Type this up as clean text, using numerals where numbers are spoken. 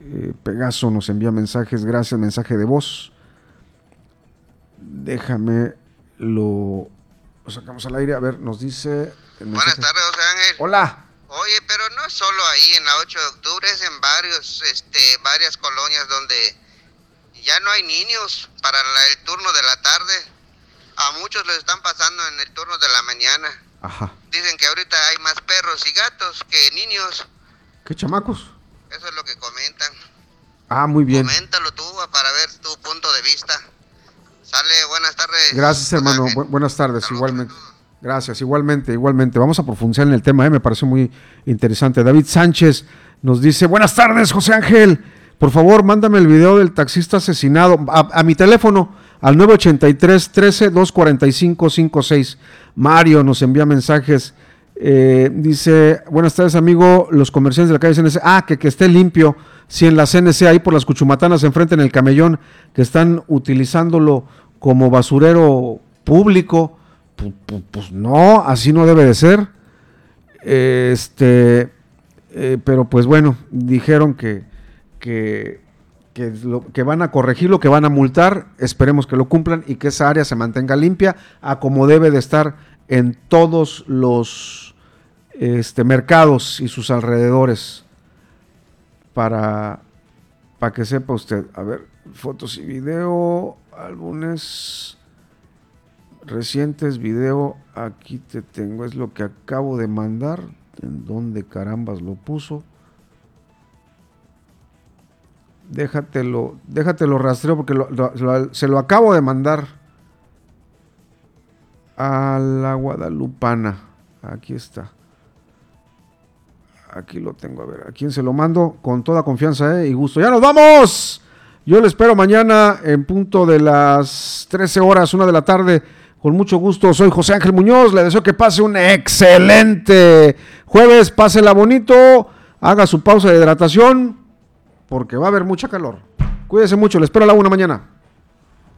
Pegaso nos envía mensajes, gracias, mensaje de voz. Déjame lo sacamos al aire, a ver, nos dice... Buenas tardes, José Ángel. Hola. Oye, pero no es solo ahí en la 8 de octubre, es en varias colonias donde ya no hay niños para el turno de la tarde. A muchos les están pasando en el turno de la mañana. Ajá. Dicen que ahorita hay más perros y gatos que niños. ¿Qué chamacos? Eso es lo que comentan. Ah, muy bien. Coméntalo tú para ver tu punto de vista. Sale, buenas tardes. Gracias, hermano. Buenas tardes, Saludos, igualmente. Gracias, igualmente. Vamos a profundizar en el tema, me pareció muy interesante. David Sánchez nos dice, buenas tardes, José Ángel. Por favor, mándame el video del taxista asesinado a mi teléfono, al 983-13-245-56. Mario nos envía mensajes. Dice, buenas tardes, amigo, los comerciantes de la calle CNC. Que esté limpio. Si en la CNC, ahí por las Cuchumatanas, enfrente en el Camellón, que están utilizándolo como basurero público, pues no, así no debe de ser. Pero pues bueno, dijeron que van a corregirlo, que van a multar, esperemos que lo cumplan y que esa área se mantenga limpia, a como debe de estar en todos los mercados y sus alrededores, para que sepa usted. A ver, fotos y video, álbumes recientes, video, aquí te tengo, es lo que acabo de mandar. ¿En dónde carambas lo puso? Déjatelo rastreo porque se lo acabo de mandar a la Guadalupana. Aquí está. Aquí lo tengo, a ver, ¿a quién se lo mando? Con toda confianza y gusto. ¡Ya nos vamos! Yo le espero mañana en punto de las 13 horas, 1 de la tarde. Con mucho gusto, soy José Ángel Muñoz. Le deseo que pase un excelente jueves. Pásela bonito, haga su pausa de hidratación, porque va a haber mucha calor. Cuídese mucho, le espero a la 1 mañana.